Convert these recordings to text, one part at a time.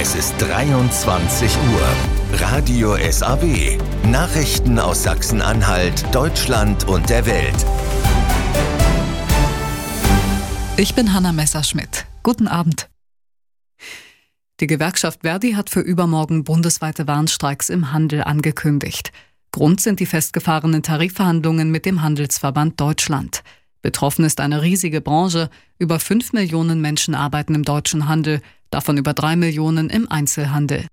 Es ist 23 Uhr. Radio SAW. Nachrichten aus Sachsen-Anhalt, Deutschland und der Welt. Ich bin Hanna Messerschmidt. Guten Abend. Die Gewerkschaft Verdi hat für übermorgen bundesweite Warnstreiks im Handel angekündigt. Grund sind die festgefahrenen Tarifverhandlungen mit dem Handelsverband Deutschland. Betroffen ist eine riesige Branche. Über 5 Millionen Menschen arbeiten im deutschen Handel, davon über 3 Millionen im Einzelhandel.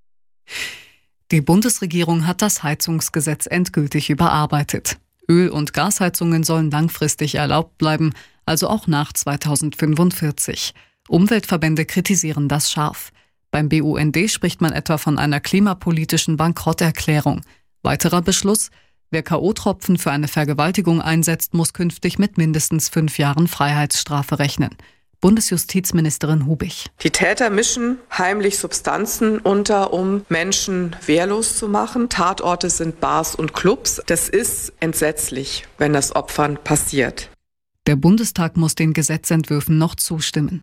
Die Bundesregierung hat das Heizungsgesetz endgültig überarbeitet. Öl- und Gasheizungen sollen langfristig erlaubt bleiben, also auch nach 2045. Umweltverbände kritisieren das scharf. Beim BUND spricht man etwa von einer klimapolitischen Bankrotterklärung. Weiterer Beschluss: Wer K.O.-Tropfen für eine Vergewaltigung einsetzt, muss künftig mit mindestens 5 Jahren Freiheitsstrafe rechnen. Bundesjustizministerin Hubig. Die Täter mischen heimlich Substanzen unter, um Menschen wehrlos zu machen. Tatorte sind Bars und Clubs. Das ist entsetzlich, wenn das Opfern passiert. Der Bundestag muss den Gesetzentwürfen noch zustimmen.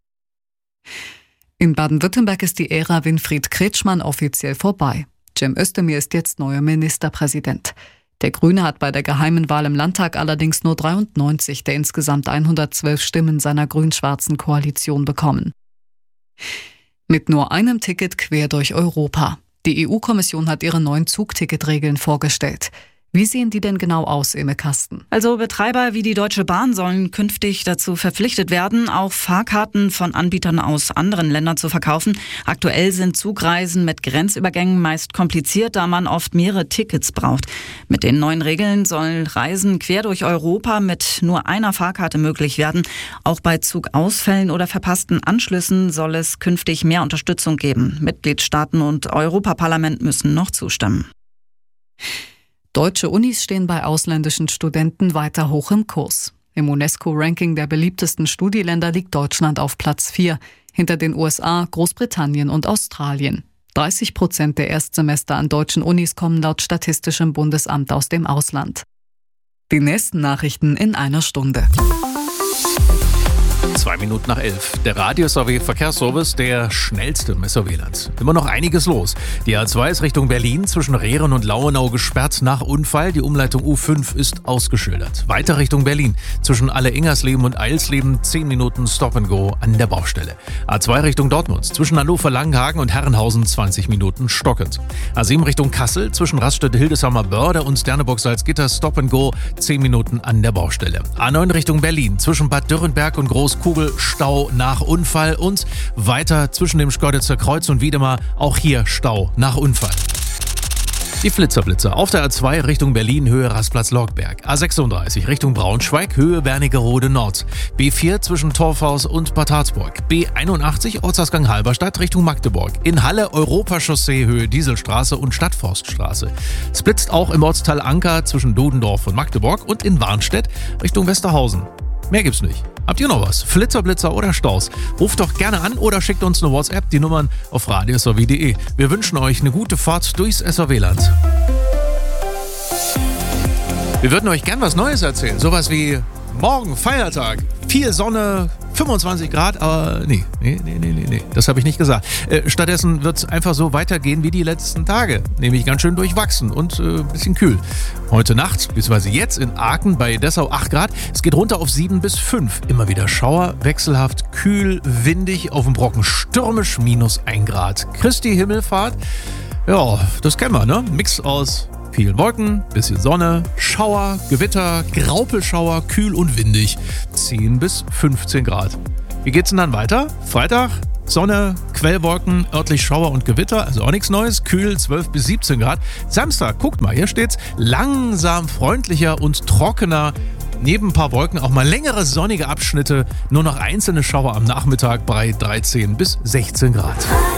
In Baden-Württemberg ist die Ära Winfried Kretschmann offiziell vorbei. Cem Özdemir ist jetzt neuer Ministerpräsident. Der Grüne hat bei der geheimen Wahl im Landtag allerdings nur 93 der insgesamt 112 Stimmen seiner grün-schwarzen Koalition bekommen. Mit nur einem Ticket quer durch Europa. Die EU-Kommission hat ihre neuen Zugticketregeln vorgestellt. Wie sehen die denn genau aus, Emme Kasten? Also Betreiber wie die Deutsche Bahn sollen künftig dazu verpflichtet werden, auch Fahrkarten von Anbietern aus anderen Ländern zu verkaufen. Aktuell sind Zugreisen mit Grenzübergängen meist kompliziert, da man oft mehrere Tickets braucht. Mit den neuen Regeln sollen Reisen quer durch Europa mit nur einer Fahrkarte möglich werden. Auch bei Zugausfällen oder verpassten Anschlüssen soll es künftig mehr Unterstützung geben. Mitgliedstaaten und Europaparlament müssen noch zustimmen. Deutsche Unis stehen bei ausländischen Studenten weiter hoch im Kurs. Im UNESCO-Ranking der beliebtesten Studieländer liegt Deutschland auf Platz 4, hinter den USA, Großbritannien und Australien. 30% der Erstsemester an deutschen Unis kommen laut Statistischem Bundesamt aus dem Ausland. Die nächsten Nachrichten in einer Stunde. 2 Minuten nach 11. Der Radio SAW Verkehrsservice, der schnellste im SAW-Land. Immer noch einiges los. Die A2 ist Richtung Berlin zwischen Rehren und Lauenau gesperrt nach Unfall. Die Umleitung U5 ist ausgeschildert. Weiter Richtung Berlin zwischen Alle-Ingersleben und Eilsleben 10 Minuten Stop and Go an der Baustelle. A2 Richtung Dortmund zwischen Hannover-Langenhagen und Herrenhausen 20 Minuten stockend. A7 Richtung Kassel zwischen Raststätte-Hildesheimer-Börde und Sterneburg-Salzgitter Stop and Go 10 Minuten an der Baustelle. A9 Richtung Berlin zwischen Bad Dürrenberg und Großkugel Stau nach Unfall und weiter zwischen dem Schkeuditzer Kreuz und Wiedemar auch hier Stau nach Unfall. Die Flitzerblitzer auf der A2 Richtung Berlin, Höhe Rastplatz-Logberg. A36 Richtung Braunschweig, Höhe Wernigerode Nord. B4 zwischen Torfhaus und Bad Harzburg. B81 Ortsausgang Halberstadt Richtung Magdeburg. In Halle Europachaussee, Höhe Dieselstraße und Stadtforststraße. Es blitzt auch im Ortsteil Anker zwischen Dodendorf und Magdeburg und in Warnstedt Richtung Westerhausen. Mehr gibt's nicht. Habt ihr noch was? Flitzerblitzer oder Staus? Ruft doch gerne an oder schickt uns eine WhatsApp, die Nummern auf radiosaw.de. Wir wünschen euch eine gute Fahrt durchs SAW-Land. Wir würden euch gern was Neues erzählen. Sowas wie morgen Feiertag, viel Sonne, 25 Grad, aber nee, das habe ich nicht gesagt. Stattdessen wird es einfach so weitergehen wie die letzten Tage, nämlich ganz schön durchwachsen und ein bisschen kühl. Heute Nacht, beziehungsweise jetzt in Aachen bei Dessau 8 Grad, es geht runter auf 7 bis 5. Immer wieder Schauer, wechselhaft, kühl, windig, auf dem Brocken stürmisch, minus 1 Grad. Christi Himmelfahrt, ja, das kennen wir, ne? Mix aus vielen Wolken, bisschen Sonne, Schauer, Gewitter, Graupelschauer, kühl und windig. 10 bis 15 Grad. Wie geht's denn dann weiter? Freitag, Sonne, Quellwolken, örtlich Schauer und Gewitter, also auch nichts Neues, kühl 12 bis 17 Grad. Samstag, guckt mal, hier steht's, langsam freundlicher und trockener. Neben ein paar Wolken auch mal längere sonnige Abschnitte, nur noch einzelne Schauer am Nachmittag bei 13 bis 16 Grad.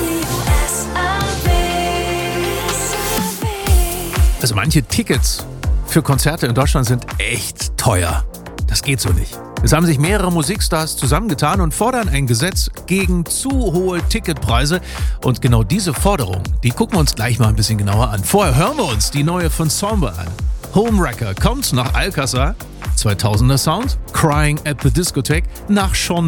Also manche Tickets für Konzerte in Deutschland sind echt teuer. Das geht so nicht. Es haben sich mehrere Musikstars zusammengetan und fordern ein Gesetz gegen zu hohe Ticketpreise. Und genau diese Forderung, die gucken wir uns gleich mal ein bisschen genauer an. Vorher hören wir uns die neue von Ensemble an. Homewrecker kommt nach Alcázar, 2000er Sound, Crying at the Discotheque nach Sean